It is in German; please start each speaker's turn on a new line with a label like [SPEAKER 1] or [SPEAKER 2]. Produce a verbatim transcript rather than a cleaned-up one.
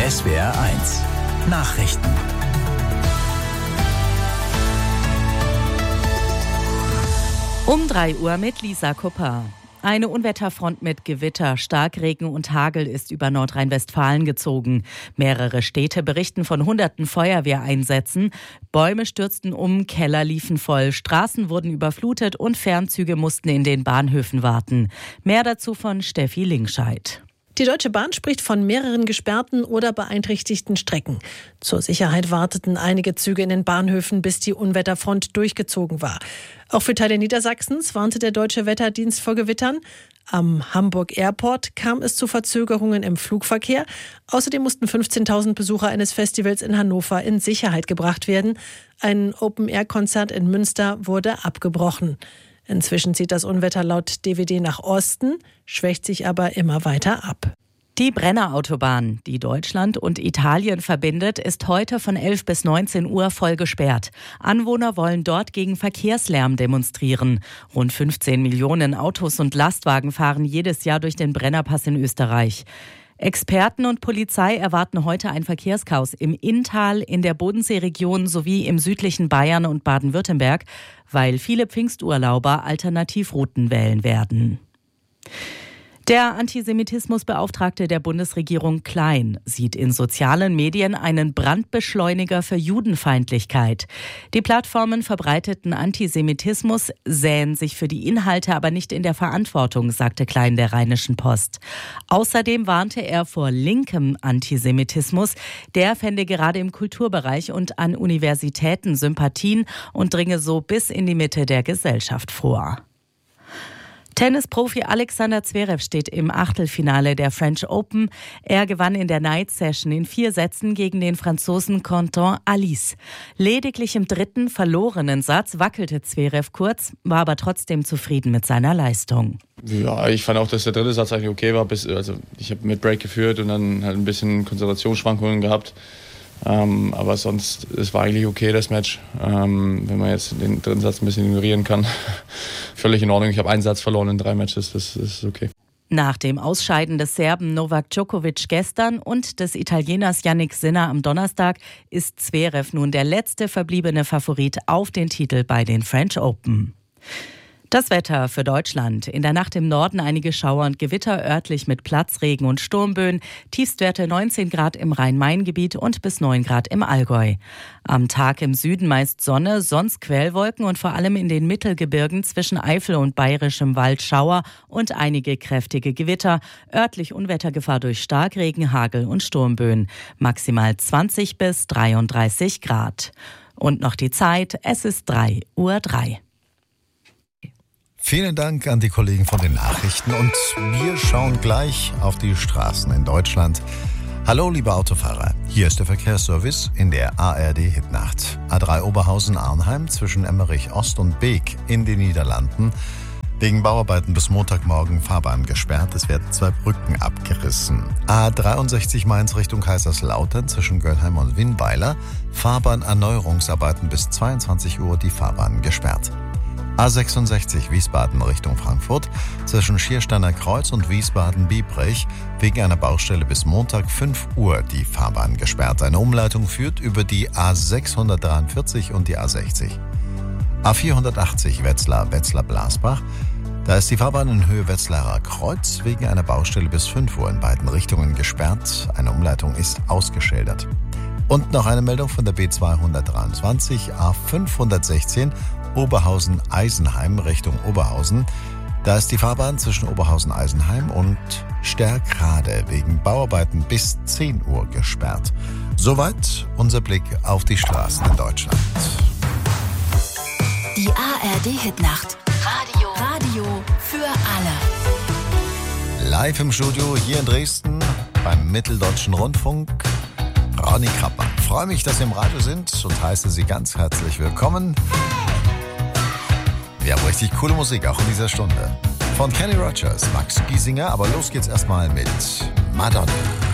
[SPEAKER 1] S W R eins Nachrichten.
[SPEAKER 2] Um drei Uhr mit Lisa Kupper. Eine Unwetterfront mit Gewitter, Starkregen und Hagel ist über Nordrhein-Westfalen gezogen. Mehrere Städte berichten von hunderten Feuerwehreinsätzen. Bäume stürzten um, Keller liefen voll, Straßen wurden überflutet und Fernzüge mussten in den Bahnhöfen warten. Mehr dazu von Steffi Linkscheid.
[SPEAKER 3] Die Deutsche Bahn spricht von mehreren gesperrten oder beeinträchtigten Strecken. Zur Sicherheit warteten einige Züge in den Bahnhöfen, bis die Unwetterfront durchgezogen war. Auch für Teile Niedersachsens warnte der Deutsche Wetterdienst vor Gewittern. Am Hamburg Airport kam es zu Verzögerungen im Flugverkehr. Außerdem mussten fünfzehntausend Besucher eines Festivals in Hannover in Sicherheit gebracht werden. Ein Open-Air-Konzert in Münster wurde abgebrochen. Inzwischen zieht das Unwetter laut D W D nach Osten, schwächt sich aber immer weiter ab.
[SPEAKER 2] Die Brenner-Autobahn, die Deutschland und Italien verbindet, ist heute von elf bis neunzehn Uhr voll gesperrt. Anwohner wollen dort gegen Verkehrslärm demonstrieren. Rund fünfzehn Millionen Autos und Lastwagen fahren jedes Jahr durch den Brennerpass in Österreich. Experten und Polizei erwarten heute ein Verkehrschaos im Inntal, in der Bodenseeregion sowie im südlichen Bayern und Baden-Württemberg, weil viele Pfingsturlauber Alternativrouten wählen werden. Der Antisemitismusbeauftragte der Bundesregierung Klein sieht in sozialen Medien einen Brandbeschleuniger für Judenfeindlichkeit. Die Plattformen verbreiteten Antisemitismus, sähen sich für die Inhalte aber nicht in der Verantwortung, sagte Klein der Rheinischen Post. Außerdem warnte er vor linkem Antisemitismus. Der fände gerade im Kulturbereich und an Universitäten Sympathien und dringe so bis in die Mitte der Gesellschaft vor. Tennisprofi Alexander Zverev steht im Achtelfinale der French Open. Er gewann in der Night Session in vier Sätzen gegen den Franzosen Quentin Alice. Lediglich im dritten verlorenen Satz wackelte Zverev kurz, war aber trotzdem zufrieden mit seiner Leistung.
[SPEAKER 4] Ja, ich fand auch, dass der dritte Satz eigentlich okay war. Bis, also ich habe mit Break geführt und dann halt ein bisschen Konzentrationsschwankungen gehabt. Ähm, aber sonst, es war eigentlich okay, das Match. Ähm, wenn man jetzt den dritten Satz ein bisschen ignorieren kann, völlig in Ordnung. Ich habe einen Satz verloren in drei Matches, das ist okay.
[SPEAKER 2] Nach dem Ausscheiden des Serben Novak Djokovic gestern und des Italieners Jannik Sinner am Donnerstag ist Zverev nun der letzte verbliebene Favorit auf den Titel bei den French Open. Das Wetter für Deutschland. In der Nacht im Norden einige Schauer und Gewitter, örtlich mit Platzregen und Sturmböen. Tiefstwerte neunzehn Grad im Rhein-Main-Gebiet und bis neun Grad im Allgäu. Am Tag im Süden meist Sonne, sonst Quellwolken und vor allem in den Mittelgebirgen zwischen Eifel und Bayerischem Wald Schauer und einige kräftige Gewitter. Örtlich Unwettergefahr durch Starkregen, Hagel und Sturmböen. Maximal zwanzig bis dreiunddreißig Grad. Und noch die Zeit, es ist drei Uhr drei.
[SPEAKER 5] Vielen Dank an die Kollegen von den Nachrichten und wir schauen gleich auf die Straßen in Deutschland. Hallo liebe Autofahrer, hier ist der Verkehrsservice in der A R D-Hitnacht. A drei Oberhausen-Arnheim zwischen Emmerich Ost und Beek in den Niederlanden. Wegen Bauarbeiten bis Montagmorgen Fahrbahn gesperrt, es werden zwei Brücken abgerissen. A dreiundsechzig Mainz Richtung Kaiserslautern zwischen Göllheim und Winnweiler. Fahrbahnerneuerungsarbeiten bis zweiundzwanzig Uhr, die Fahrbahn gesperrt. A sechsundsechzig Wiesbaden Richtung Frankfurt zwischen Schiersteiner Kreuz und Wiesbaden-Biebrich wegen einer Baustelle bis Montag fünf Uhr die Fahrbahn gesperrt. Eine Umleitung führt über die A sechshundertdreiundvierzig und die A sechzig. A vierhundertachtzig Wetzlar Wetzlar-Blasbach. Da ist die Fahrbahn in Höhe Wetzlarer Kreuz wegen einer Baustelle bis fünf Uhr in beiden Richtungen gesperrt. Eine Umleitung ist ausgeschildert. Und noch eine Meldung von der B zweihundertdreiundzwanzig A fünfhundertsechzehn Oberhausen-Eisenheim Richtung Oberhausen. Da ist die Fahrbahn zwischen Oberhausen-Eisenheim und Stärkrade wegen Bauarbeiten bis zehn Uhr gesperrt. Soweit unser Blick auf die Straßen in Deutschland.
[SPEAKER 6] Die A R D-Hitnacht. Radio. Radio für alle.
[SPEAKER 5] Live im Studio hier in Dresden beim Mitteldeutschen Rundfunk. Ronny Krappmann. Ich freue mich, dass Sie im Radio sind und heiße Sie ganz herzlich willkommen. Wir haben richtig coole Musik, auch in dieser Stunde. Von Kenny Rogers, Max Giesinger, aber los geht's erstmal mit Madonna.